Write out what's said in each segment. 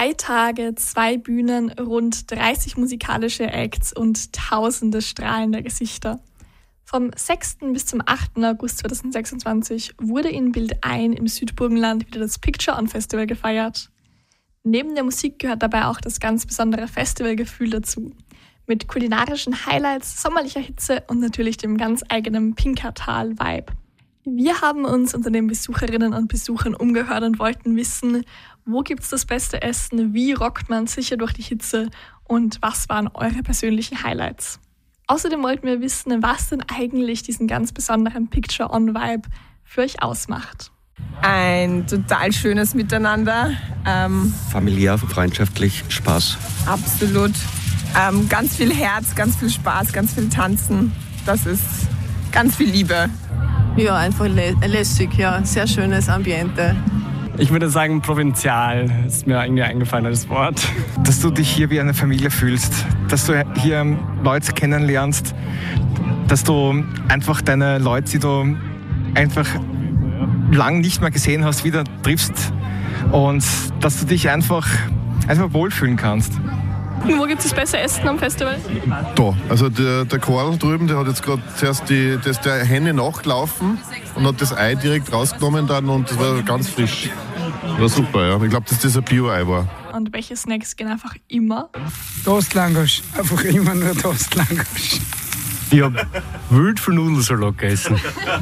2 Tage, 2 Bühnen, rund 30 musikalische Acts und tausende strahlender Gesichter. Vom 6. bis zum 8. August 2026 wurde in Bildein im Südburgenland wieder das Picture On Festival gefeiert. Neben der Musik gehört dabei auch das ganz besondere Festivalgefühl dazu. Mit kulinarischen Highlights, sommerlicher Hitze und natürlich dem ganz eigenen Pinkertal-Vibe. Wir haben uns unter den Besucherinnen und Besuchern umgehört und wollten wissen, wo gibt's das beste Essen, wie rockt man sicher durch die Hitze und was waren eure persönlichen Highlights. Außerdem wollten wir wissen, was denn eigentlich diesen ganz besonderen Picture-On-Vibe für euch ausmacht. Ein total schönes Miteinander. Familiär, freundschaftlich, Spaß. Absolut. Ganz viel Herz, ganz viel Spaß, ganz viel Tanzen. Das ist ganz viel Liebe. Ja, einfach lässig, ja. Sehr schönes Ambiente. Ich würde sagen provinzial, ist mir irgendwie eingefallen als Wort. Dass du dich hier wie eine Familie fühlst, dass du hier Leute kennenlernst, dass du einfach deine Leute, die du einfach lang nicht mehr gesehen hast, wieder triffst und dass du dich einfach wohlfühlen kannst. Wo gibt es das beste Essen am Festival? Da, also der Karl drüben, der hat jetzt gerade zuerst der Henne nachgelaufen und hat das Ei direkt rausgenommen dann und das war ganz frisch. War super, ja. Ich glaube, dass das ein Bio-Ei war. Und welche Snacks gehen einfach immer? Toastlangosch, einfach immer nur Toastlangosch. Ich habe Wildfernnudelsalat gegessen.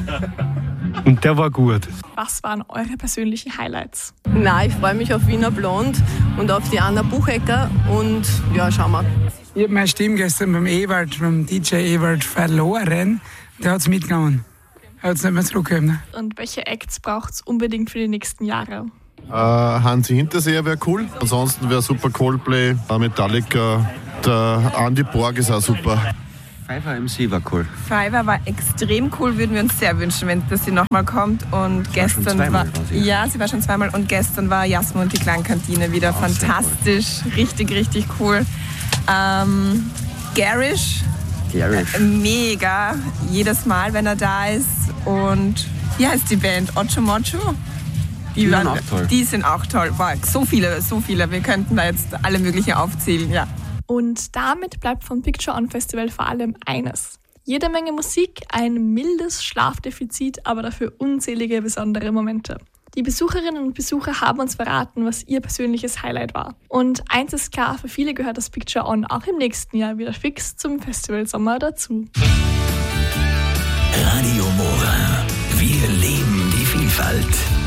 Und der war gut. Was waren eure persönlichen Highlights? Nein, ich freue mich auf Wiener Blond und auf die Anna Buchecker und ja, schauen wir. Ich habe meine Stimme gestern beim DJ Ewald verloren. Der hat es mitgenommen. Er hat es nicht mehr zurückgegeben. Und welche Acts braucht es unbedingt für die nächsten Jahre? Hansi Hinterseher wäre cool. Ansonsten wäre super Coldplay, Metallica. Der Andy Borg ist auch super. Fiverr MC war cool. Fiverr war extrem cool, würden wir uns sehr wünschen, wenn das sie nochmal kommt. Und gestern war sie war schon zweimal und gestern war Jasmo und die Klangkantine wieder fantastisch, richtig, richtig cool. Garish, mega, jedes Mal, wenn er da ist. Und wie heißt die Band? Ocho Mocho? Die sind auch toll. Wow, so viele. Wir könnten da jetzt alle möglichen aufzählen, ja. Und damit bleibt vom Picture On Festival vor allem eines. Jede Menge Musik, ein mildes Schlafdefizit, aber dafür unzählige besondere Momente. Die Besucherinnen und Besucher haben uns verraten, was ihr persönliches Highlight war. Und eins ist klar, für viele gehört das Picture On auch im nächsten Jahr wieder fix zum Festivalsommer dazu. Radio Mora. Wir leben die Vielfalt.